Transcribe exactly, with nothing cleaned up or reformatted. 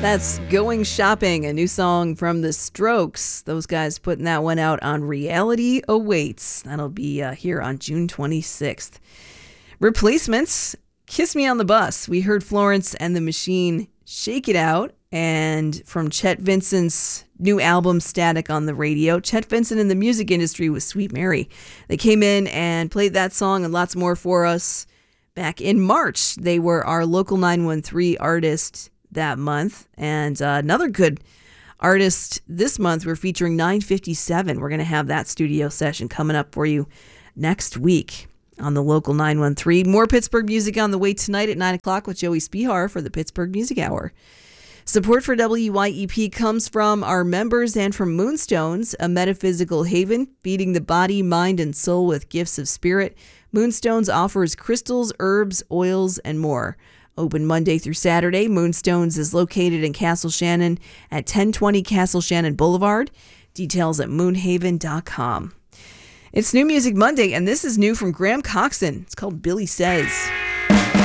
That's Going Shopping, a new song from The Strokes. Those guys putting that one out on Reality Awaits. That'll be uh, here on June twenty-sixth. Replacements, Kiss Me on the Bus. We heard Florence and the Machine, Shake It Out, and from Chet Vincent's new album, Static on the Radio. Chet Vincent in the music industry with Sweet Mary. They came in and played that song and lots more for us back in March. They were our Local nine one three artist that month. And uh, another good artist this month, we're featuring nine fifty-seven. We're going to have that studio session coming up for you next week on the Local nine one three. More Pittsburgh music on the way tonight at nine o'clock with Joey Spihar for the Pittsburgh Music Hour. Support for W Y E P comes from our members and from Moonstones, a metaphysical haven, feeding the body, mind, and soul with gifts of spirit. Moonstones offers crystals, herbs, oils, and more. Open Monday through Saturday. Moonstones is located in Castle Shannon at ten twenty Castle Shannon Boulevard. Details at moonhaven dot com. It's New Music Monday, and this is new from Graham Coxon. It's called Billy Says.